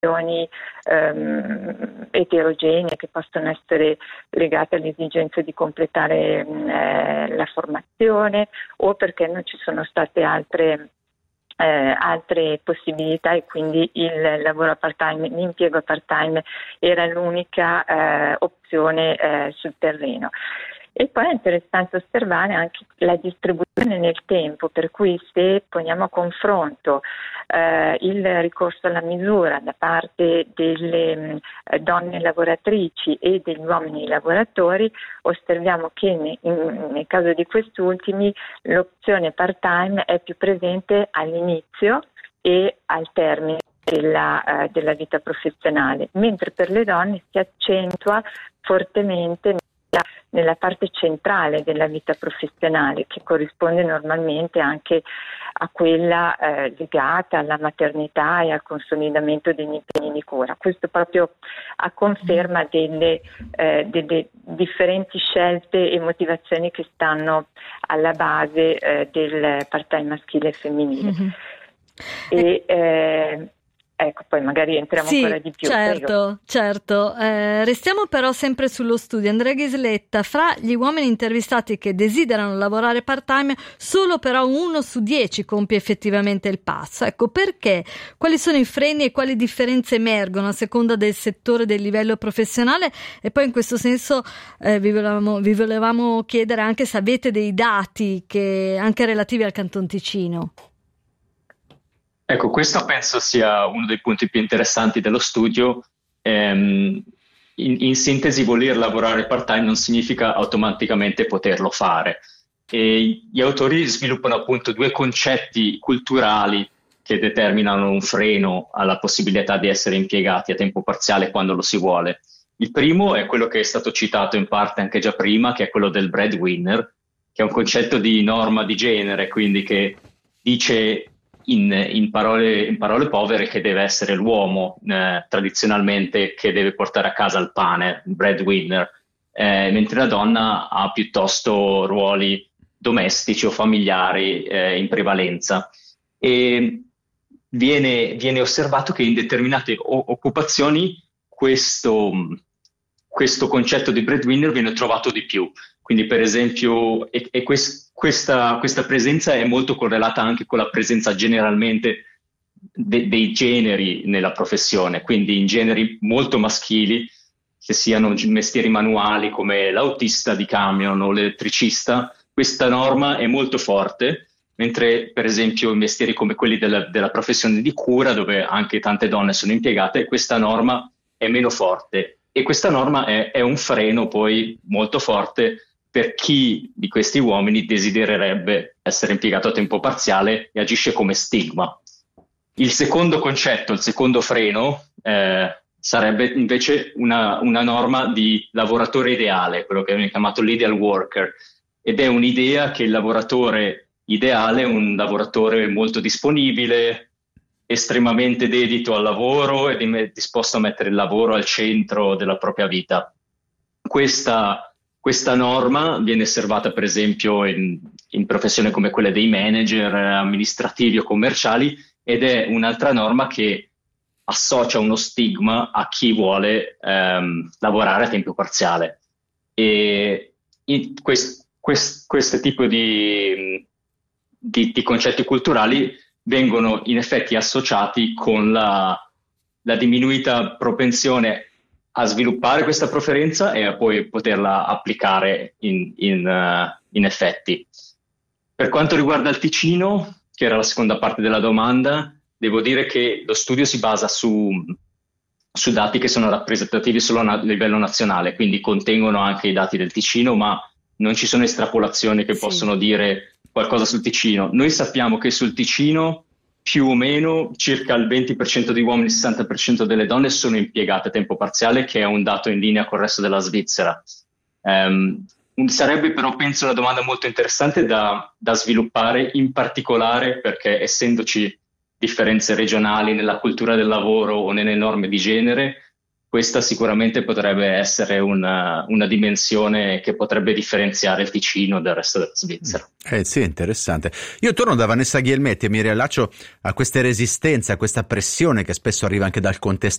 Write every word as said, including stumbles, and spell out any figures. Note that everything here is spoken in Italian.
ehm, eterogenee che possono essere legate all'esigenza di completare eh, la formazione, o perché non ci sono state altre Eh, altre possibilità e quindi il lavoro a part-time, l'impiego a part-time era l'unica eh, opzione eh, sul terreno. E poi è interessante osservare anche la distribuzione nel tempo, per cui se poniamo a confronto eh, il ricorso alla misura da parte delle mh, donne lavoratrici e degli uomini lavoratori, osserviamo che ne, in, nel caso di quest'ultimi l'opzione part-time è più presente all'inizio e al termine della, uh, della vita professionale, mentre per le donne si accentua fortemente nella parte centrale della vita professionale, che corrisponde normalmente anche a quella eh, legata alla maternità e al consolidamento degli impegni di cura. Questo proprio a conferma delle, eh, delle differenti scelte e motivazioni che stanno alla base eh, del part-time maschile e femminile. Mm-hmm. E, eh, Ecco, poi magari entriamo sì, ancora di più. Certo, Prego. certo. Eh, restiamo però sempre sullo studio. Andrea Ghisletta, fra gli uomini intervistati che desiderano lavorare part-time, solo però uno su dieci compie effettivamente il passo. Ecco, perché? Quali sono i freni e quali differenze emergono a seconda del settore, del livello professionale? E poi in questo senso eh, vi, volevamo, vi volevamo chiedere anche se avete dei dati che, anche relativi al Canton Ticino. Ecco, questo penso sia uno dei punti più interessanti dello studio. Ehm, in, in sintesi, voler lavorare part-time non significa automaticamente poterlo fare. E gli autori sviluppano appunto due concetti culturali che determinano un freno alla possibilità di essere impiegati a tempo parziale quando lo si vuole. Il primo è quello che è stato citato in parte anche già prima, che è quello del breadwinner, che è un concetto di norma di genere, quindi che dice In, in, parole, in parole povere che deve essere l'uomo eh, tradizionalmente che deve portare a casa il pane, il breadwinner, eh, mentre la donna ha piuttosto ruoli domestici o familiari eh, in prevalenza. E viene, viene osservato che in determinate o- occupazioni questo, questo concetto di breadwinner viene trovato di più. Quindi per esempio, e, e quest, questa, questa presenza è molto correlata anche con la presenza generalmente de, dei generi nella professione, quindi in generi molto maschili, che siano mestieri manuali come l'autista di camion o l'elettricista, questa norma è molto forte, mentre per esempio i mestieri come quelli della, della professione di cura, dove anche tante donne sono impiegate, questa norma è meno forte. E questa norma è, è un freno poi molto forte per chi di questi uomini desidererebbe essere impiegato a tempo parziale e agisce come stigma. Il secondo concetto, il secondo freno, eh, sarebbe invece una, una norma di lavoratore ideale, quello che viene chiamato l'ideal worker, ed è un'idea che il lavoratore ideale è un lavoratore molto disponibile, estremamente dedito al lavoro ed è disposto a mettere il lavoro al centro della propria vita. Questa Questa norma viene osservata per esempio in, in professioni come quelle dei manager amministrativi o commerciali, ed è un'altra norma che associa uno stigma a chi vuole ehm, lavorare a tempo parziale. E in quest, quest, questo tipo di, di, di concetti culturali vengono in effetti associati con la, la diminuita propensione a sviluppare questa preferenza e a poi poterla applicare in, in, uh, in effetti. Per quanto riguarda il Ticino, che era la seconda parte della domanda, devo dire che lo studio si basa su, su dati che sono rappresentativi solo a livello nazionale, quindi contengono anche i dati del Ticino, ma non ci sono estrapolazioni che sì. possono dire qualcosa sul Ticino. Noi sappiamo che sul Ticino più o meno circa il venti per cento degli uomini e il sessanta per cento delle donne sono impiegate a tempo parziale, che è un dato in linea con il resto della Svizzera. Um, sarebbe però, penso, una domanda molto interessante da, da sviluppare, in particolare perché essendoci differenze regionali nella cultura del lavoro o nelle norme di genere, questa sicuramente potrebbe essere una, una dimensione che potrebbe differenziare il Ticino dal resto della Svizzera. Eh sì, interessante. Io torno da Vanessa Ghielmetti e mi riallaccio a queste resistenze, a questa pressione che spesso arriva anche dal contesto